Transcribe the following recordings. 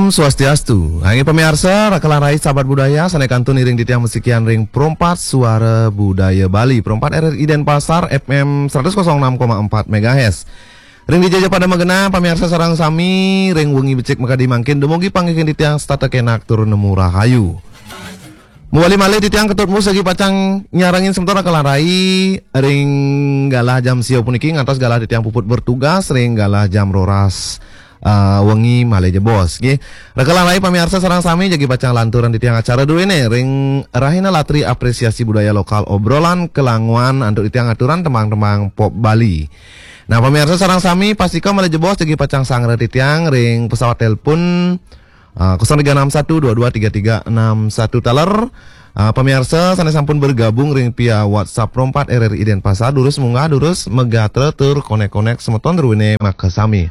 Om Swastiastu. Hangi pemirsa, rakelarai sahabat budaya, sanekantun iring di tiang musikian ring perompat suara budaya Bali. Perompat RRI Denpasar FM 106,4 MHz. Ring dijajah pada megena, pemirsa sarang sami, ring wengi becik maka dimangkin, demogi panggikin di tiang stata kenak turun nemu rahayu. Muali malih di tiang ketutmu segi pacang nyarangin sementara kelarai, ring galah jam siau puniki, ngantos galah di tiang puput bertugas, ring galah jam roras. Wengi malih bos nggih. Rekalarai pamirsa sareng sami jagi pacang lanturan di tiang acara dulu ini ring rahina latri apresiasi budaya lokal obrolan kelanguan untuk di tiang aturan temang-temang pop Bali. Nah pamirsa sareng sami pastikan malih bos jagi pacang sangre di tiang ring pesawat telepon 0361223361 taler. Pemirsa sana sampun bergabung ring via WhatsApp perompat RRI Denpasar durus munggah durus megatre tur konek-konek semeton ruwene maka sami.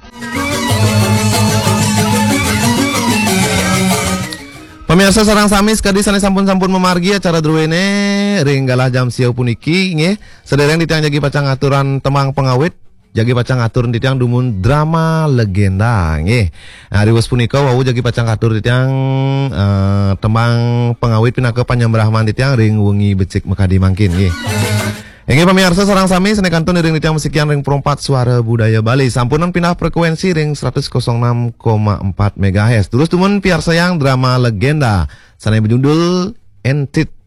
Pemirsa sarang sami sekadi sana sampun-sampun memargi acara druwene ring galah jam siau puniki nggih. Sedereng di tiang jagi pacang aturan temang pengawit jagi pacang atur di tiang dumun drama legenda nggih. Nah riwes punika wau jagi pacang atur di tiang temang pengawit pinake panyambrahman di tiang ring wengi becik mekadi mangkin nggih. Ini pemirsa sarang sami senekantun ring di tiang musikian ring perompat suara budaya Bali. Sampunan pindah frekuensi ring 106,4 MHz. Terus tumun piar sayang drama legenda. Sana berjudul Entit